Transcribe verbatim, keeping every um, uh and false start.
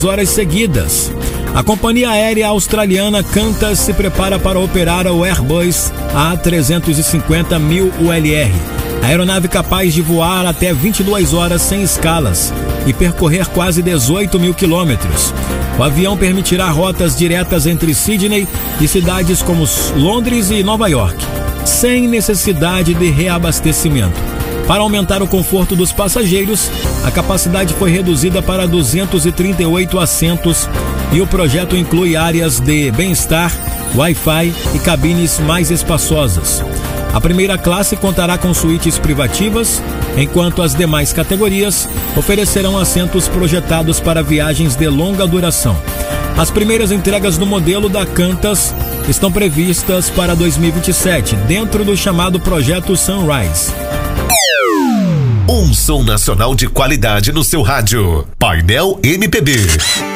horas seguidas. A companhia aérea australiana Qantas se prepara para operar o Airbus A trezentos e cinquenta mil U L R, a aeronave capaz de voar até vinte e duas horas sem escalas e percorrer quase dezoito mil quilômetros. O avião permitirá rotas diretas entre Sydney e cidades como Londres e Nova York, sem necessidade de reabastecimento. Para aumentar o conforto dos passageiros, a capacidade foi reduzida para duzentos e trinta e oito assentos e o projeto inclui áreas de bem-estar, Wi-Fi e cabines mais espaçosas. A primeira classe contará com suítes privativas, enquanto as demais categorias oferecerão assentos projetados para viagens de longa duração. As primeiras entregas do modelo da Qantas estão previstas para dois mil e vinte e sete, dentro do chamado Projeto Sunrise. Um som nacional de qualidade no seu rádio. Painel M P B.